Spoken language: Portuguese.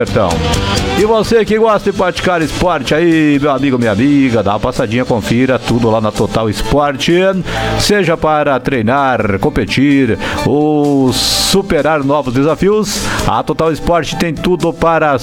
E você que gosta de praticar esporte aí, meu amigo, minha amiga, dá uma passadinha, confira tudo lá na Total Esporte, seja para treinar, competir ou superar novos desafios. A Total Esporte tem tudo para